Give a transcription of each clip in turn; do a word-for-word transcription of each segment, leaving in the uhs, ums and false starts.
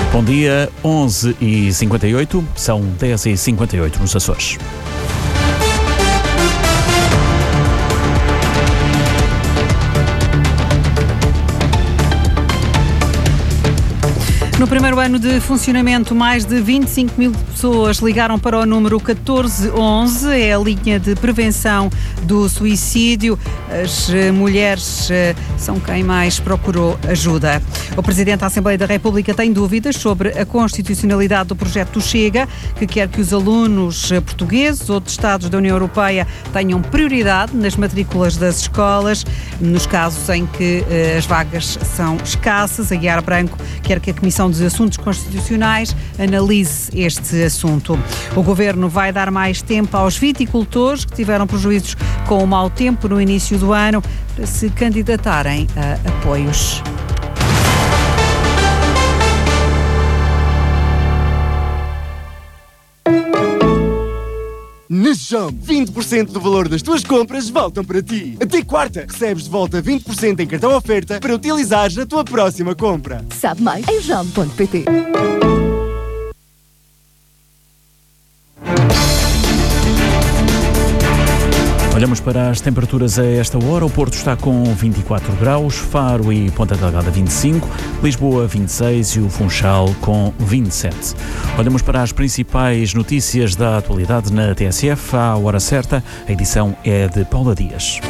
Bom dia, onze e cinquenta e oito, são dez e cinquenta e oito nos Açores. No primeiro ano de funcionamento, mais de vinte e cinco mil pessoas ligaram para o número catorze onze, é a linha de prevenção do suicídio. As mulheres são quem mais procurou ajuda. O Presidente da Assembleia da República tem dúvidas sobre a constitucionalidade do projeto do Chega, que quer que os alunos portugueses ou de Estados da União Europeia tenham prioridade nas matrículas das escolas, nos casos em que as vagas são escassas. A Guiara Branco quer que a Comissão dos Assuntos Constitucionais analise este assunto. O Governo vai dar mais tempo aos viticultores que tiveram prejuízos com o mau tempo no início do ano para se candidatarem a apoios. Na Jump, vinte por cento do valor das tuas compras voltam para ti. Até quarta, recebes de volta vinte por cento em cartão oferta para utilizares na tua próxima compra. Sabe mais em jump ponto pt. Olhamos para as temperaturas a esta hora. O Porto está com vinte e quatro graus, Faro e Ponta Delgada vinte e cinco, Lisboa vinte e seis e o Funchal com vinte e sete. Olhamos para as principais notícias da atualidade na T S F à hora certa. A edição é de Paula Dias.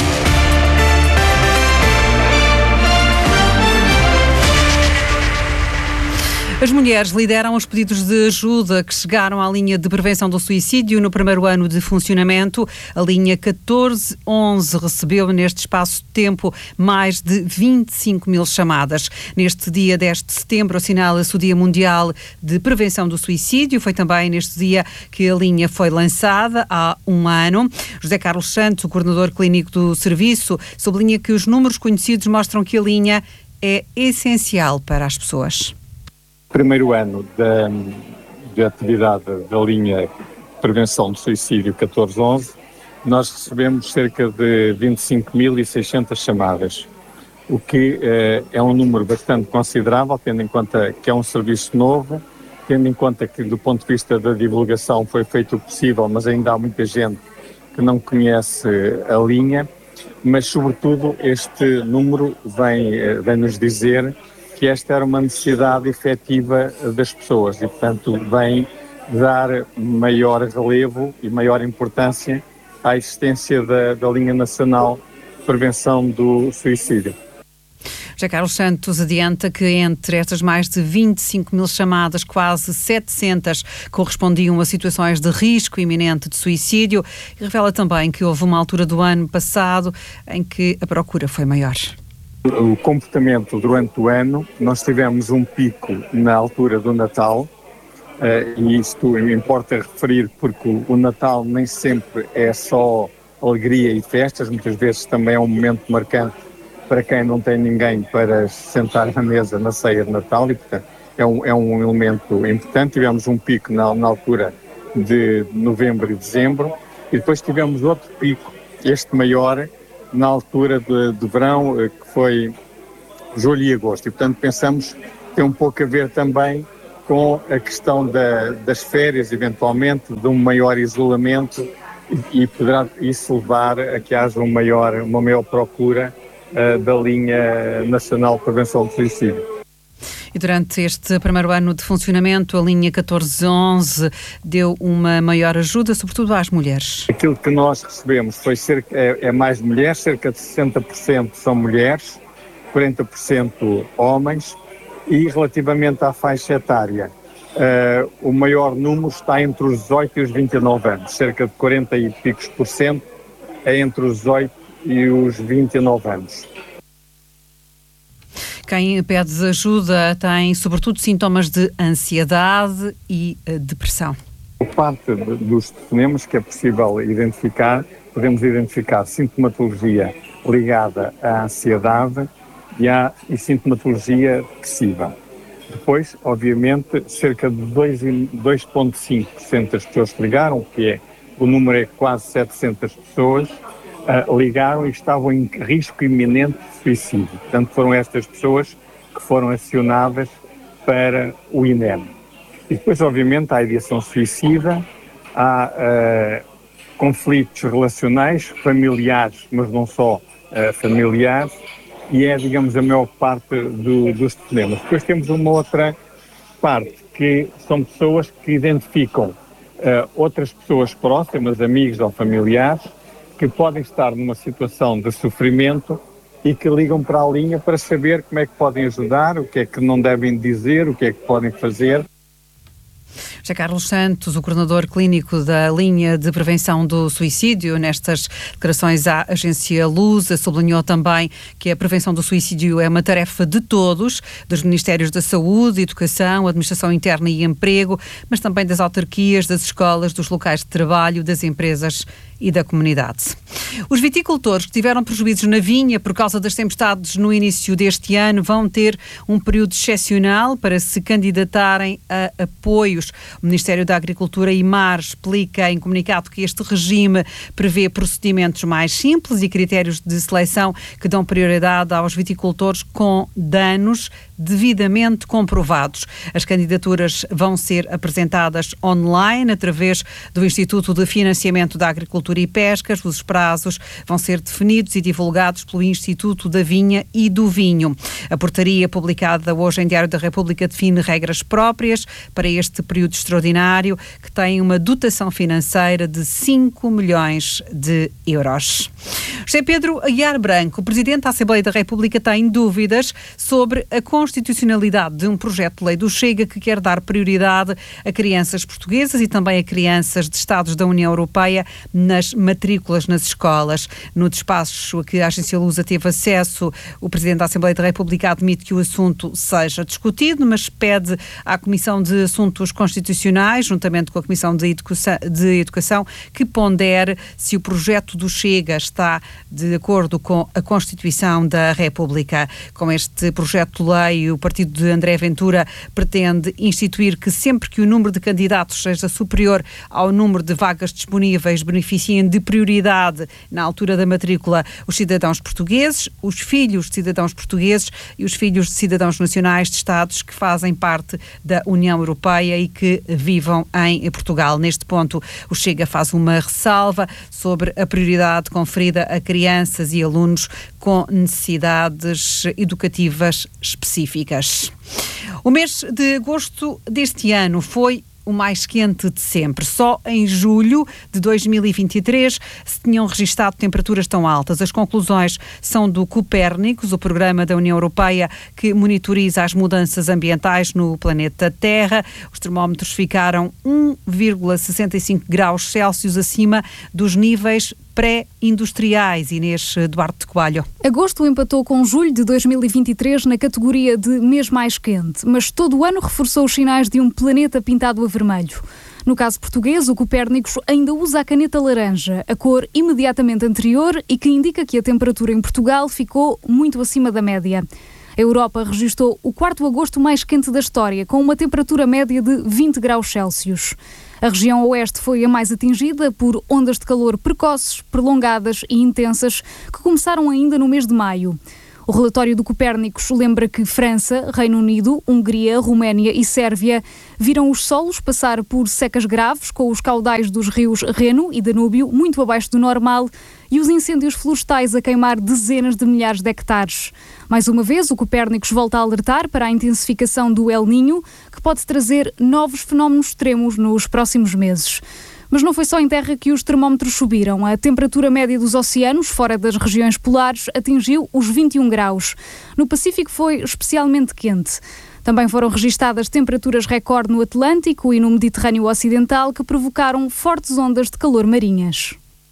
As mulheres lideram os pedidos de ajuda que chegaram à linha de prevenção do suicídio no primeiro ano de funcionamento. A linha catorze onze recebeu neste espaço de tempo mais de vinte e cinco mil chamadas. Neste dia dez de setembro assinala-se o Dia Mundial de Prevenção do Suicídio. Foi também neste dia que a linha foi lançada há um ano. José Carlos Santos, o coordenador clínico do serviço, sublinha que os números conhecidos mostram que a linha é essencial para as pessoas. Primeiro ano da, de atividade da linha de prevenção do suicídio catorze onze, nós recebemos cerca de vinte e cinco mil e seiscentas chamadas, o que eh, é um número bastante considerável, tendo em conta que é um serviço novo, tendo em conta que do ponto de vista da divulgação foi feito o possível, mas ainda há muita gente que não conhece a linha, mas sobretudo este número vem, vem nos dizer que esta era uma necessidade efetiva das pessoas e, portanto, vem dar maior relevo e maior importância à existência da, da linha nacional de prevenção do suicídio. José Carlos Santos adianta que entre estas mais de vinte e cinco mil chamadas, quase setecentas correspondiam a situações de risco iminente de suicídio e revela também que houve uma altura do ano passado em que a procura foi maior. O comportamento durante o ano, nós tivemos um pico na altura do Natal, uh, e isto importa referir porque o Natal nem sempre é só alegria e festas, muitas vezes também é um momento marcante para quem não tem ninguém para se sentar na mesa na ceia de Natal e, portanto, é um, é um elemento importante. Tivemos um pico na, na altura de novembro e dezembro e depois tivemos outro pico, este maior, na altura de, de verão, que foi julho e agosto. E, portanto, pensamos que tem um pouco a ver também com a questão da, das férias, eventualmente, de um maior isolamento e, e poderá isso levar a que haja um maior, uma maior procura uh, da linha nacional de prevenção do suicídio. E durante este primeiro ano de funcionamento, a linha catorze onze deu uma maior ajuda, sobretudo às mulheres. Aquilo que nós recebemos foi cerca, é, é mais mulheres, cerca de sessenta por cento são mulheres, quarenta por cento homens, e relativamente à faixa etária, uh, o maior número está entre os dezoito e os vinte e nove anos, cerca de quarenta e picos por cento é entre os dezoito e os vinte e nove anos. Quem pede ajuda tem, sobretudo, sintomas de ansiedade e depressão. Por parte dos telefonemas que é possível identificar, podemos identificar sintomatologia ligada à ansiedade e à e sintomatologia depressiva. Depois, obviamente, cerca de dois vírgula cinco por cento das pessoas que ligaram, que é, o número é quase setecentas pessoas, Uh, ligaram e estavam em risco iminente de suicídio. Portanto, foram estas pessoas que foram acionadas para o I N E M. E depois, obviamente, há a ideação suicida, há uh, conflitos relacionais, familiares, mas não só uh, familiares, e é, digamos, a maior parte do, dos problemas. Depois temos uma outra parte, que são pessoas que identificam uh, outras pessoas próximas, amigos ou familiares, que podem estar numa situação de sofrimento e que ligam para a linha para saber como é que podem ajudar, o que é que não devem dizer, o que é que podem fazer. José Carlos Santos, o coordenador clínico da linha de prevenção do suicídio, nestas declarações à agência Lusa, sublinhou também que a prevenção do suicídio é uma tarefa de todos, dos Ministérios da Saúde, Educação, Administração Interna e Emprego, mas também das autarquias, das escolas, dos locais de trabalho, das empresas e da comunidade. Os viticultores que tiveram prejuízos na vinha por causa das tempestades no início deste ano vão ter um período excepcional para se candidatarem a apoios. O Ministério da Agricultura e Mar explica em comunicado que este regime prevê procedimentos mais simples e critérios de seleção que dão prioridade aos viticultores com danos devidamente comprovados. As candidaturas vão ser apresentadas online através do Instituto de Financiamento da Agricultura e Pescas. Os prazos vão ser definidos e divulgados pelo Instituto da Vinha e do Vinho. A portaria publicada hoje em Diário da República define regras próprias para este período extraordinário que tem uma dotação financeira de cinco milhões de euros. José Pedro Aguiar Branco, Presidente da Assembleia da República, tem dúvidas sobre a constitucionalidade de um projeto de lei do Chega que quer dar prioridade a crianças portuguesas e também a crianças de Estados da União Europeia nas matrículas nas escolas. No despacho a que a agência Lusa teve acesso, o Presidente da Assembleia da República admite que o assunto seja discutido, mas pede à Comissão de Assuntos Constitucionais, juntamente com a Comissão de Educação, de Educação que pondere se o projeto do Chega está de acordo com a Constituição da República. Com este projeto de lei, o partido de André Ventura pretende instituir que sempre que o número de candidatos seja superior ao número de vagas disponíveis, beneficiem de prioridade na altura da matrícula os cidadãos portugueses, os filhos de cidadãos portugueses e os filhos de cidadãos nacionais de Estados que fazem parte da União Europeia e que vivam em Portugal. Neste ponto, o Chega faz uma ressalva sobre a prioridade conferida a crianças e alunos com necessidades educativas específicas. O mês de agosto deste ano foi o mais quente de sempre. Só em julho de dois mil e vinte e três se tinham registado temperaturas tão altas. As conclusões são do Copérnicos, o programa da União Europeia que monitoriza as mudanças ambientais no planeta Terra. Os termómetros ficaram um vírgula sessenta e cinco graus Celsius acima dos níveis pré-industriais. Inês Duarte de Coelho. Agosto empatou com julho de dois mil e vinte e três na categoria de mês mais quente, mas todo o ano reforçou os sinais de um planeta pintado a vermelho. No caso português, o Copérnicos ainda usa a caneta laranja, a cor imediatamente anterior e que indica que a temperatura em Portugal ficou muito acima da média. A Europa registrou o quarto agosto mais quente da história, com uma temperatura média de vinte graus Celsius. A região oeste foi a mais atingida por ondas de calor precoces, prolongadas e intensas, que começaram ainda no mês de maio. O relatório do Copérnicos lembra que França, Reino Unido, Hungria, Roménia e Sérvia viram os solos passar por secas graves, com os caudais dos rios Reno e Danúbio muito abaixo do normal e os incêndios florestais a queimar dezenas de milhares de hectares. Mais uma vez, o Copérnicos volta a alertar para a intensificação do El Niño, que pode trazer novos fenómenos extremos nos próximos meses. Mas não foi só em terra que os termómetros subiram. A temperatura média dos oceanos, fora das regiões polares, atingiu os vinte e um graus. No Pacífico foi especialmente quente. Também foram registadas temperaturas recorde no Atlântico e no Mediterrâneo Ocidental, que provocaram fortes ondas de calor marinhas.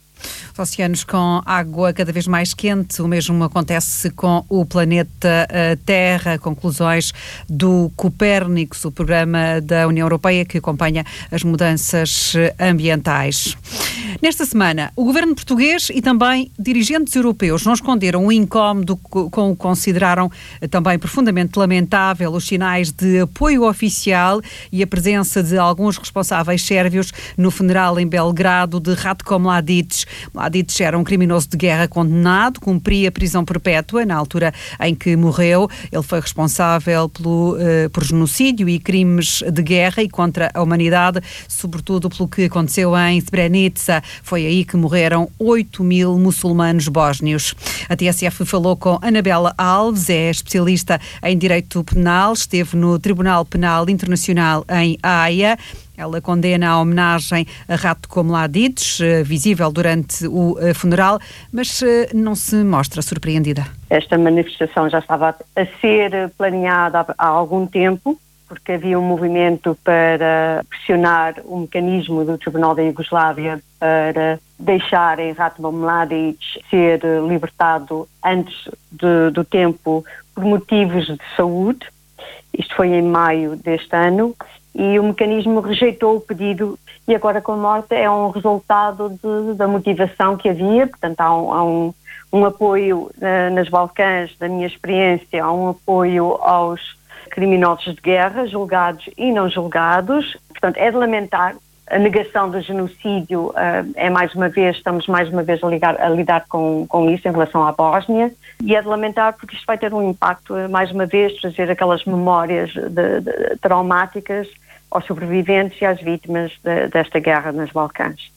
Os oceanos com água cada vez mais quente, o mesmo acontece com o planeta Terra. Conclusões do Copérnicos, o programa da União Europeia que acompanha as mudanças ambientais. Nesta semana, o governo português e também dirigentes europeus não esconderam o incómodo com o que consideraram também profundamente lamentável os sinais de apoio oficial e a presença de alguns responsáveis sérvios no funeral em Belgrado de Ratko Mladic. Mladic era um criminoso de guerra condenado, cumpria prisão perpétua na altura em que morreu. Ele foi responsável pelo, uh, por genocídio e crimes de guerra e contra a humanidade, sobretudo pelo que aconteceu em Srebrenica. Foi aí que morreram oito mil muçulmanos bósnios. A T S F falou com Anabela Alves, é especialista em direito penal, esteve no Tribunal Penal Internacional em Haia. Ela condena a homenagem a Ratko Mladic, visível durante o funeral, mas não se mostra surpreendida. Esta manifestação já estava a ser planeada há algum tempo, porque havia um movimento para pressionar o mecanismo do Tribunal da Iugoslávia para deixarem Ratko Mladic ser libertado antes de, do tempo por motivos de saúde. Isto foi em maio deste ano. E o mecanismo rejeitou o pedido e agora com a morte é um resultado de, da motivação que havia. Portanto, há um, há um, um apoio uh, nas Balcãs, da minha experiência, há um apoio aos criminosos de guerra, julgados e não julgados. Portanto, é de lamentar. A negação do genocídio uh, é mais uma vez, estamos mais uma vez a, ligar, a lidar com, com isso em relação à Bósnia, e é de lamentar porque isto vai ter um impacto, uh, mais uma vez, trazer aquelas memórias de, de, traumáticas aos sobreviventes e às vítimas de, desta guerra nos Balcãs.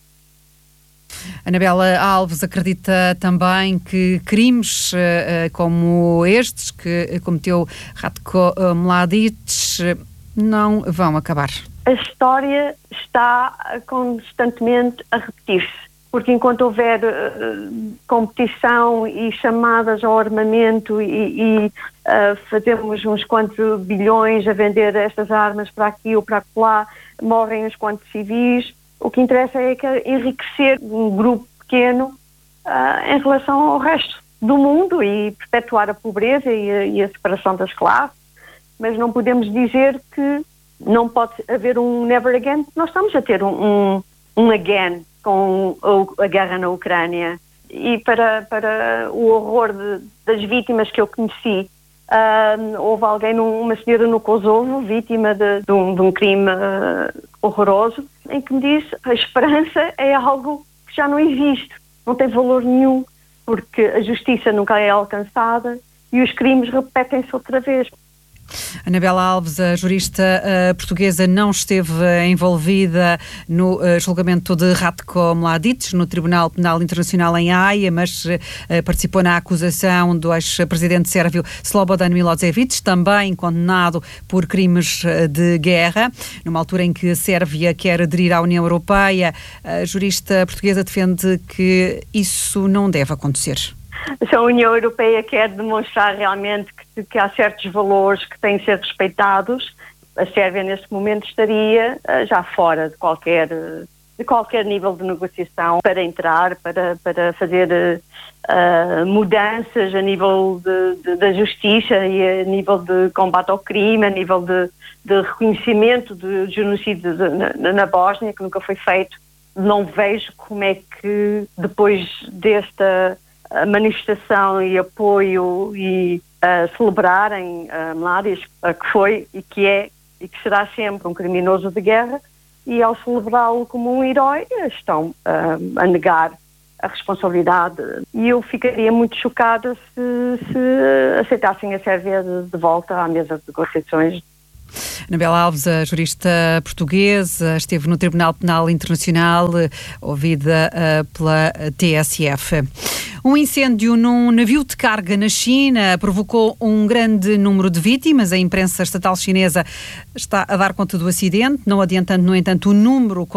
Anabela Alves acredita também que crimes uh, como estes que cometeu Ratko Mladic não vão acabar. A história está constantemente a repetir-se, porque enquanto houver uh, competição e chamadas ao armamento e, e uh, fazemos uns quantos bilhões a vender estas armas para aqui ou para lá, morrem uns quantos civis, o que interessa é que enriquecer um grupo pequeno uh, em relação ao resto do mundo e perpetuar a pobreza e a, e a separação das classes, mas não podemos dizer que não pode haver um never again. Nós estamos a ter um, um, um again com a guerra na Ucrânia e para, para o horror de, das vítimas que eu conheci, uh, houve alguém, num, uma senhora no Kosovo, vítima de, de, um, de um crime uh, horroroso, em que me diz a esperança é algo que já não existe, não tem valor nenhum, porque a justiça nunca é alcançada e os crimes repetem-se outra vez. Anabela Alves, a jurista uh, portuguesa, não esteve envolvida no uh, julgamento de Ratko Mladic no Tribunal Penal Internacional em Haia, mas uh, participou na acusação do ex-presidente sérvio Slobodan Milošević, também condenado por crimes de guerra. Numa altura em que a Sérvia quer aderir à União Europeia, a jurista portuguesa defende que isso não deve acontecer. Se a União Europeia quer demonstrar realmente que, que há certos valores que têm de ser respeitados, a Sérvia neste momento estaria uh, já fora de qualquer, de qualquer nível de negociação para entrar, para, para fazer uh, mudanças a nível de, de, da justiça e a nível de combate ao crime, a nível de, de reconhecimento do genocídio de, na, na Bósnia, que nunca foi feito. Não vejo como é que depois desta a manifestação e apoio e uh, celebrarem uh, Mladic, uh, que foi e que é e que será sempre um criminoso de guerra, e ao celebrá-lo como um herói estão uh, a negar a responsabilidade. E eu ficaria muito chocada se, se aceitassem a Sérvia de, de volta à mesa de negociações. Anabela Alves, a jurista portuguesa, esteve no Tribunal Penal Internacional, ouvida uh, pela T S F. Um incêndio num navio de carga na China provocou um grande número de vítimas. A imprensa estatal chinesa está a dar conta do acidente, não adiantando, no entanto, o número